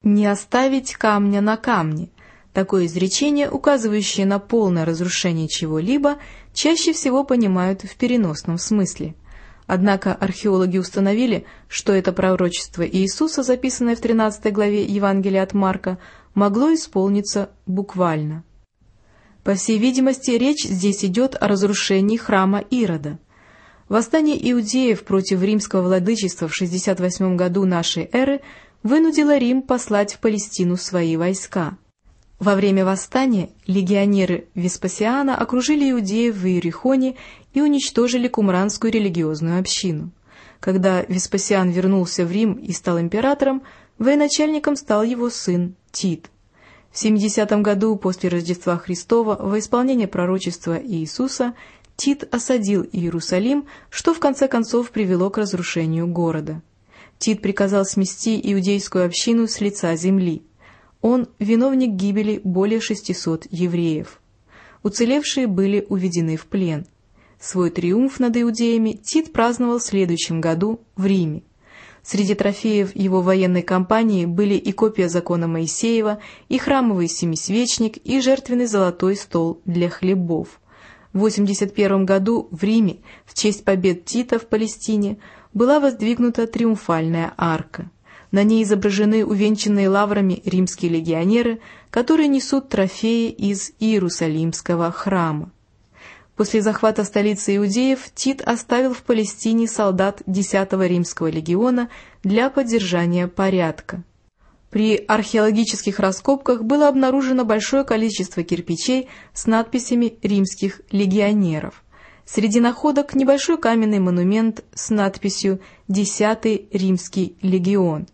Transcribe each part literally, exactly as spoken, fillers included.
«Не оставить камня на камне». Такое изречение, указывающее на полное разрушение чего-либо, чаще всего понимают в переносном смысле. Однако археологи установили, что это пророчество Иисуса, записанное в тринадцатой главе Евангелия от Марка, могло исполниться буквально. По всей видимости, речь здесь идет о разрушении храма Ирода. Восстание иудеев против римского владычества в шестьдесят восьмом году нашей эры вынудило Рим послать в Палестину свои войска. Во время восстания легионеры Веспасиана окружили иудеев в Иерихоне и уничтожили кумранскую религиозную общину. Когда Веспасиан вернулся в Рим и стал императором, военачальником стал его сын Тит. В семидесятом году после Рождества Христова, во исполнение пророчества Иисуса, Тит осадил Иерусалим, что в конце концов привело к разрушению города. Тит приказал смести иудейскую общину с лица земли. Он виновник гибели более шестисот евреев. Уцелевшие были уведены в плен. Свой триумф над иудеями Тит праздновал в следующем году в Риме. Среди трофеев его военной кампании были и копия закона Моисеева, и храмовый семисвечник, и жертвенный золотой стол для хлебов. В восемьдесят первом году в Риме в честь побед Тита в Палестине была воздвигнута триумфальная арка. На ней изображены увенчанные лаврами римские легионеры, которые несут трофеи из Иерусалимского храма. После захвата столицы иудеев Тит оставил в Палестине солдат десятого римского легиона для поддержания порядка. При археологических раскопках было обнаружено большое количество кирпичей с надписями римских легионеров. Среди находок небольшой каменный монумент с надписью «Десятый римский легион».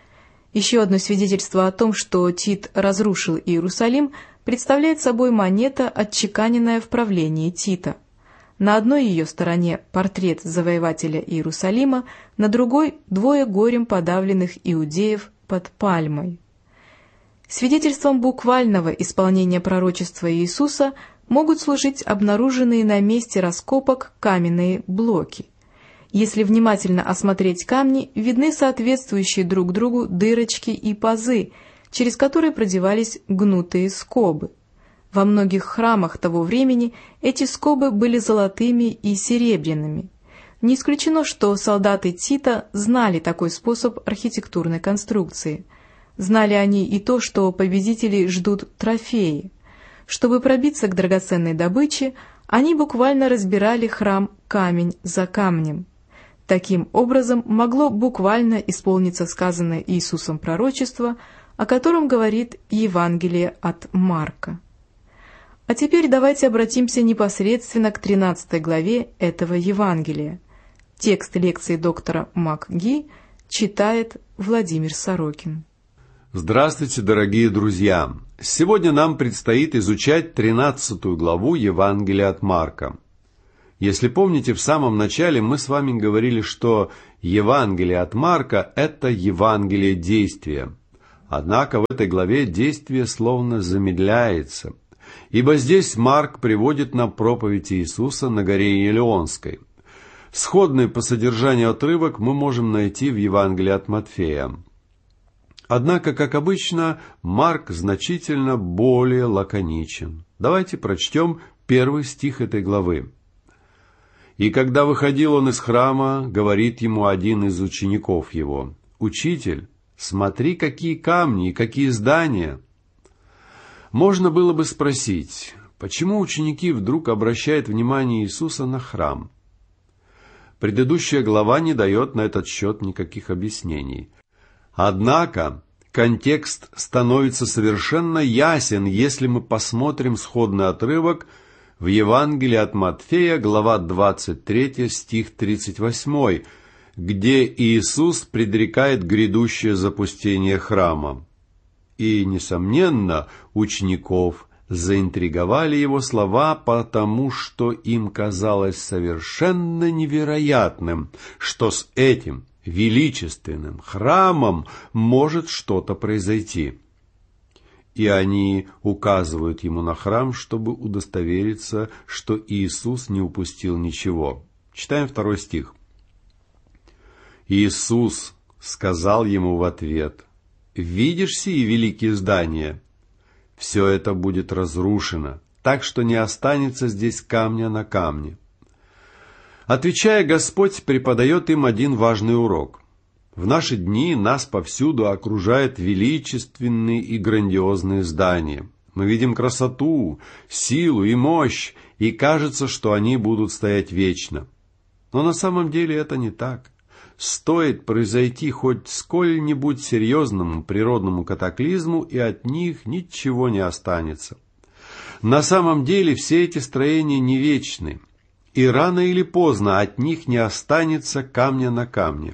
Еще одно свидетельство о том, что Тит разрушил Иерусалим, представляет собой монета, отчеканенная в правлении Тита. На одной ее стороне портрет завоевателя Иерусалима, на другой – двое горем подавленных иудеев под пальмой. Свидетельством буквального исполнения пророчества Иисуса могут служить обнаруженные на месте раскопок каменные блоки. Если внимательно осмотреть камни, видны соответствующие друг другу дырочки и пазы, через которые продевались гнутые скобы. Во многих храмах того времени эти скобы были золотыми и серебряными. Не исключено, что солдаты Тита знали такой способ архитектурной конструкции. Знали они и то, что победители ждут трофеи. Чтобы пробиться к драгоценной добыче, они буквально разбирали храм камень за камнем. Таким образом могло буквально исполниться сказанное Иисусом пророчество, о котором говорит Евангелие от Марка. А теперь давайте обратимся непосредственно к тринадцатой главе этого Евангелия. Текст лекции доктора МакГи читает Владимир Сорокин. Здравствуйте, дорогие друзья! Сегодня нам предстоит изучать тринадцатую главу Евангелия от Марка. Если помните, в самом начале мы с вами говорили, что Евангелие от Марка – это Евангелие действия. Однако в этой главе действие словно замедляется, ибо здесь Марк приводит нам проповедь Иисуса на горе Елеонской. Сходный по содержанию отрывок мы можем найти в Евангелии от Матфея. Однако, как обычно, Марк значительно более лаконичен. Давайте прочтем первый стих этой главы. «И когда выходил он из храма, говорит ему один из учеников его: „Учитель, смотри, какие камни и какие здания“». Можно было бы спросить, почему ученики вдруг обращают внимание Иисуса на храм? Предыдущая глава не дает на этот счет никаких объяснений. Однако контекст становится совершенно ясен, если мы посмотрим сходный отрывок в Евангелии от Матфея, глава двадцать три, стих тридцать восемь, где Иисус предрекает грядущее запустение храма. И, несомненно, учеников заинтриговали его слова, потому что им казалось совершенно невероятным, что с этим величественным храмом может что-то произойти. И они указывают ему на храм, чтобы удостовериться, что Иисус не упустил ничего. Читаем второй стих. «Иисус сказал ему в ответ: видишь сии великие здания? Все это будет разрушено, так что не останется здесь камня на камне». Отвечая, Господь преподает им один важный урок. В наши дни нас повсюду окружают величественные и грандиозные здания. Мы видим красоту, силу и мощь, и кажется, что они будут стоять вечно. Но на самом деле это не так. Стоит произойти хоть сколь-нибудь серьезному природному катаклизму, и от них ничего не останется. На самом деле все эти строения не вечны, и рано или поздно от них не останется камня на камне.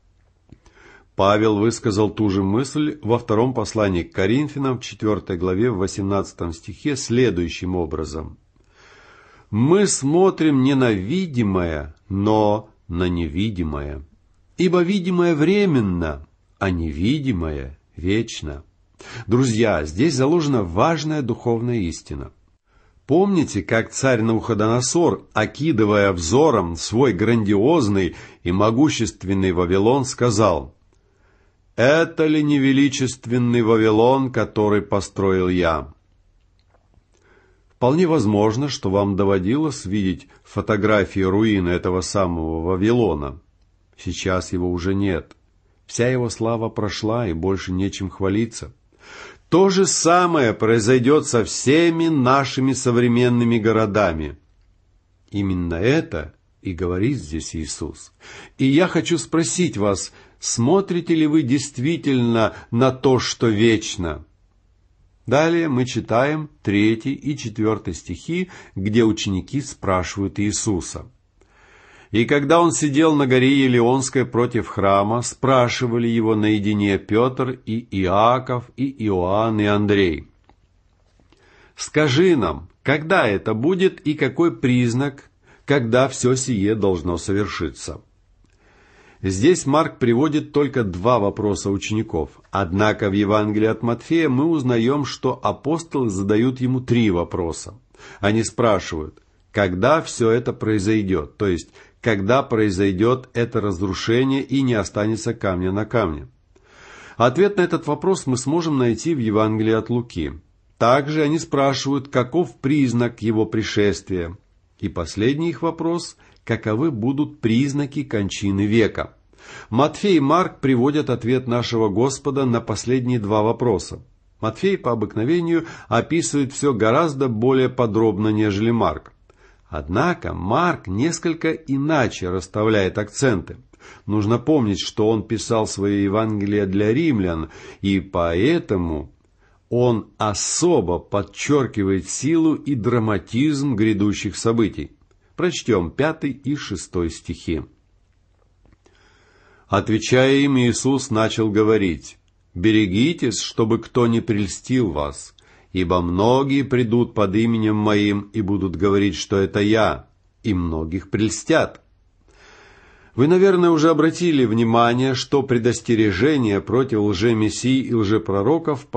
Павел высказал ту же мысль во втором послании к Коринфянам в четвёртой главе в восемнадцатом стихе следующим образом: «Мы смотрим не на видимое, но на невидимое. Ибо видимое временно, а невидимое вечно». Друзья, здесь заложена важная духовная истина. Помните, как царь Навуходоносор, окидывая взором свой грандиозный и могущественный Вавилон, сказал: «Это ли не величественный Вавилон, который построил я?» Вполне возможно, что вам доводилось видеть фотографии руины этого самого Вавилона. Сейчас его уже нет. Вся его слава прошла, и больше нечем хвалиться. То же самое произойдет со всеми нашими современными городами. Именно это и говорит здесь Иисус. И я хочу спросить вас, смотрите ли вы действительно на то, что вечно? Далее мы читаем третий и четвертый стихи, где ученики спрашивают Иисуса. «И когда он сидел на горе Елеонской против храма, спрашивали его наедине Петр и Иаков и Иоанн и Андрей: Скажи нам, когда это будет и какой признак, когда все сие должно совершиться?» Здесь Марк приводит только два вопроса учеников, однако в Евангелии от Матфея мы узнаем, что апостолы задают ему три вопроса. Они спрашивают, когда все это произойдет, то есть, когда произойдет это разрушение и не останется камня на камне. Ответ на этот вопрос мы сможем найти в Евангелии от Луки. Также они спрашивают, каков признак его пришествия. И последний их вопрос: каковы будут признаки кончины века. Матфей и Марк приводят ответ нашего Господа на последние два вопроса. Матфей по обыкновению описывает все гораздо более подробно, нежели Марк. Однако Марк несколько иначе расставляет акценты. Нужно помнить, что он писал свои Евангелия для римлян, и поэтому он особо подчеркивает силу и драматизм грядущих событий. Прочтем пятый и шестой стихи. Отвечая им, Иисус начал говорить: «Берегитесь, чтобы кто не прельстил вас, ибо многие придут под именем Моим и будут говорить, что это Я, и многих прельстят». Вы, наверное, уже обратили внимание, что предостережение против лжемессий и лжепророков